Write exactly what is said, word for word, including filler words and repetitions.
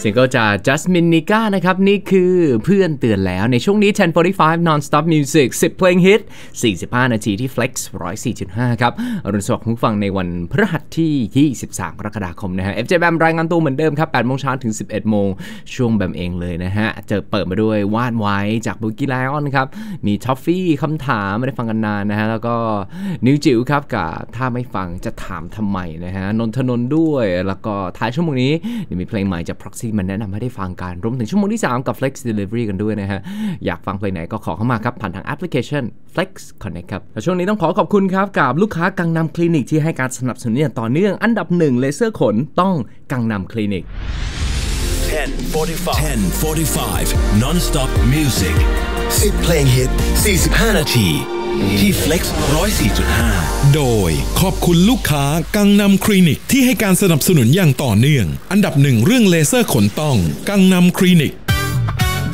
ซิงเกิลจากจัสมินนิก้านะครับนี่คือเพื่อนเตือนแล้วในช่วงนี้ สิบ สี่สิบห้า non-stop music สิบเพลงฮิตสี่สิบห้านาทีที่ Flex หนึ่งร้อยสี่จุดห้า ครับอรุณสวัสดิ์คุณผู้ฟังในวันพฤหัสที่ยี่สิบสามกรกฎาคมนะฮะ เอฟ เจ Bam รายงานตัวเหมือนเดิมครับ แปดโมงเช้าถึง สิบเอ็ดโมงช่วงแบมเองเลยนะฮะเจอเปิดมาด้วยวาดไว้จากบุกี้ไลออนครับมีท็อฟฟี่คำถามไม่ได้ฟังกันนานนะฮะแล้วก็นิวจิ๋วครับกับถ้าไม่ฟังจะถามทำไมนะฮะนนทนนท์ด้วยแล้วก็ท้ายชั่วโมงนี้มีเพลงใหม่จาก Proxy มันแนะนำให้ได้ฟังกันรวมถึงชั่วโมงที่สามกับ Flex Delivery กันด้วยนะฮะอยากฟังเพลงไหนก็ขอเข้ามาครับผ่านทางแอปพลิเคชัน Flex Connect ครับและช่วงนี้ต้องขอขอบคุณครับกับลูกค้ากังนำคลินิกที่ให้การสนับสนุนอย่างต่อเนื่องอันดับหนึ่งเลเซอร์ขนต้องกังนำคลินิก ten forty-five non-stop music สิบเพลงฮิตสี่สิบห้านาทีที่ Flex หนึ่งร้อยสี่จุดห้าโดยขอบคุณลูกค้ากังนำคลินิกที่ให้การสนับสนุนอย่างต่อเนื่องอันดับหนึ่งเรื่องเลเซอร์ขนต้องกังนำคลินิก